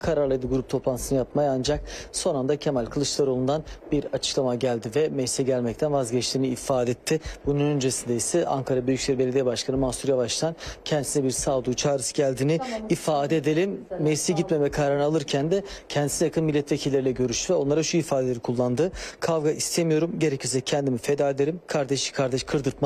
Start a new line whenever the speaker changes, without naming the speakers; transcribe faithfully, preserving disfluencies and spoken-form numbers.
kararlıydı grup toplantısını yapmaya, ancak son anda Kemal Kılıçdaroğlu'ndan bir açıklama geldi ve meclise gelmekten vazgeçtiğini ifade etti. Bunun öncesinde ise Ankara Büyükşehir Belediye Başkanı Mansur Yavaş'tan kendisine bir sağduyu çağrısı geldiğini tamam, ifade edelim. Meclise gitmeme kararını alırken de kendisine yakın milletvekilleriyle görüştü ve onlara şu ifadeleri kullandı: kavga istemiyorum, gerekirse kendimi feda ederim, kardeşi kardeş kırdırtma.